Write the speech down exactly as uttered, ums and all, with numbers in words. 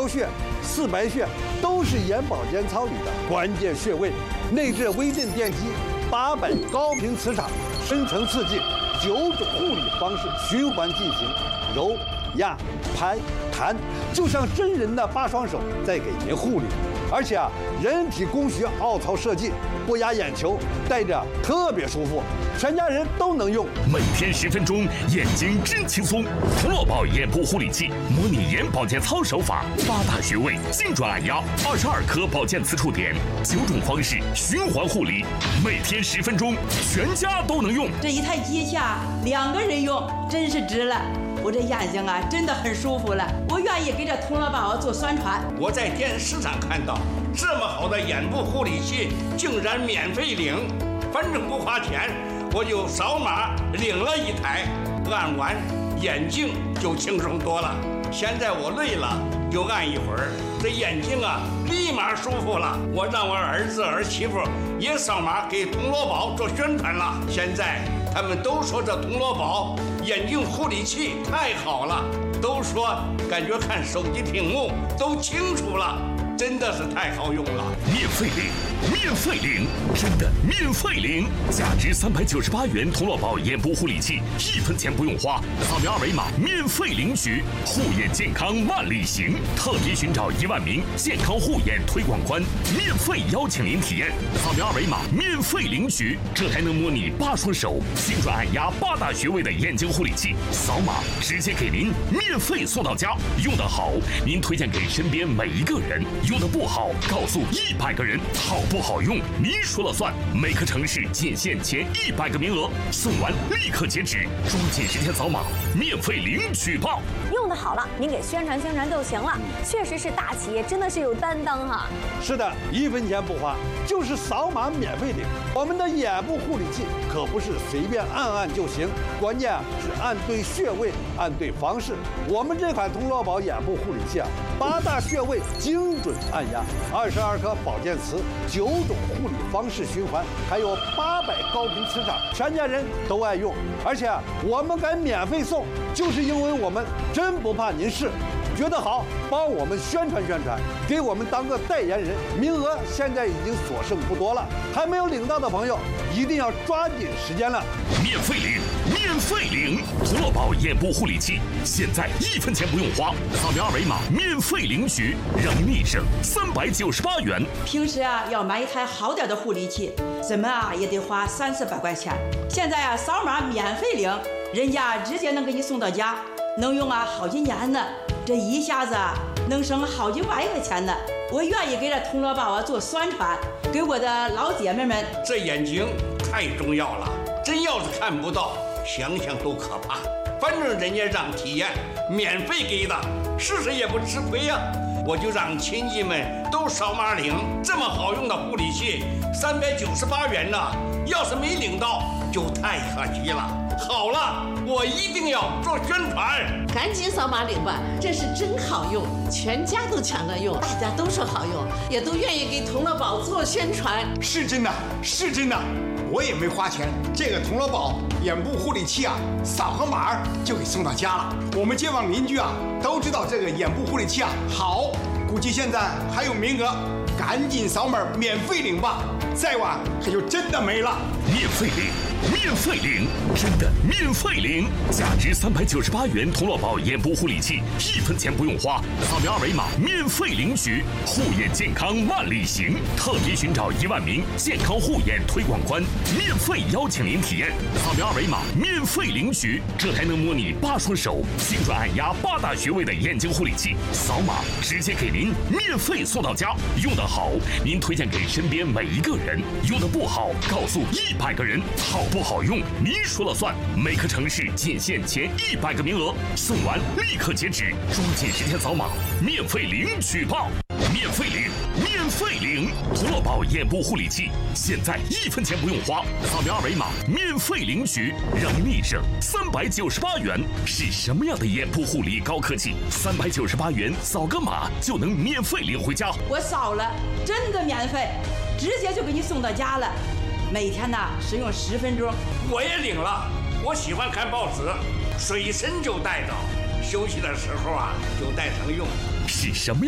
腰穴、四白穴都是眼保健操里的关键穴位，内置微震电机，八百高频磁场，深层刺激，九种护理方式循环进行，揉、压、拍、弹，就像真人的八双手在给您护理。而且啊，人体工学凹槽设计，不压眼球，戴着特别舒服，全家人都能用。 每天十分钟，眼睛真轻松。童乐宝眼部护理器，模拟眼保健操手法，八大穴位精准按压，二十二颗保健磁触点，九种方式循环护理，每天十分钟，全家都能用。 这一台机器啊，两个人用真是值了。我这眼睛啊，真的很舒服了，我愿意给这童乐宝做宣传。 我在电视上看到这么好的眼部护理器，竟然免费领，反正不花钱，我就扫码领了一台，按完眼睛就轻松多了。现在我累了就按一会儿，这眼睛啊立马舒服了。我让我儿子儿媳妇也扫码给童乐宝做宣传了，现在他们都说这童乐宝眼睛护理器太好了，都说感觉看手机屏幕都清楚了，真的是太好用了。 免费领，免费领，真的免费领！价值三百九十八元童乐宝眼部护理器，一分钱不用花，扫描二维码免费领取，护眼健康万里行。特别寻找一万名健康护眼推广官，免费邀请您体验。扫描二维码免费领取，这还能模拟八双手精准按压八大穴位的眼睛护理器，扫码直接给您免费送到家。用得好，您推荐给身边每一个人；用得不好，告诉一百个人。好不好用，您说了算。每个城市仅限前一百个名额，送完立刻截止，抓紧时间扫码，免费领取吧。 用的好了，您给宣传宣传就行了。确实是大企业，真的是有担当哈。 是的，一分钱不花，就是扫码免费领。我们的眼部护理器可不是随便按按就行，关键啊是按对穴位，按对方式。我们这款童乐宝眼部护理器啊，八大穴位精准按压，二十二颗保健磁，九种护理方式循环，还有八百高频磁场，全家人都爱用。而且啊，我们敢免费送，就是因为我们真不怕您试。觉得好，帮我们宣传宣传，给我们当个代言人。名额现在已经所剩不多了，还没有领到的朋友一定要抓紧时间了。 免费领，免费领！童乐宝眼部护理器，现在一分钱不用花，扫描二维码免费领取，让您立省三百九十八元。 平时啊，要买一台好点的护理器，怎么啊也得花三四百块钱。现在啊，扫码免费领，人家直接能给你送到家，能用啊好几年呢。这一下子啊，能省好几万块钱呢。我愿意给这童乐宝啊做宣传，给我的老姐妹们。 这眼睛太重要了，真要是看不到，想想都可怕。反正人家让体验，免费给的，试试也不吃亏呀、啊。我就让亲戚们都扫码领，这么好用的护理器，三百九十八元呢，要是没领到，就太可惜了。好了，我一定要做宣传， 赶紧扫码领吧，这是真好用，全家都抢着用，大家都说好用，也都愿意给童乐宝做宣传。 是真的，是真的，我也没花钱，这个童乐宝眼部护理器啊，扫个码就给送到家了。我们街坊邻居啊都知道这个眼部护理器啊好，估计现在还有名额，赶紧扫码免费领吧，再晚可就真的没了。 免费领，免费领，真的免费领！价值三百九十八元童乐宝眼部护理器，一分钱不用花，扫描二维码免费领取，护眼健康万里行。特别寻找一万名健康护眼推广官，免费邀请您体验。扫描二维码免费领取，这还能模拟八双手精准按压八大穴位的眼睛护理器，扫码直接给您免费送到家。用得好，您推荐给身边每一个人；用得不好，告诉一百个人。好不好用，您说了算。每个城市仅限前一百个名额，送完立刻截止，抓紧时间扫码，免费领取吧！免费领，免费领！童乐宝眼部护理器，现在一分钱不用花，扫描二维码免费领取，让您立省三百九十八元。是什么样的眼部护理高科技？三百九十八元扫个码就能免费领回家。 我扫了，真的免费，直接就给你送到家了。每天呢使用十分钟。 我也领了，我喜欢看报纸，随身就带着，休息的时候啊就带上用。 是什么样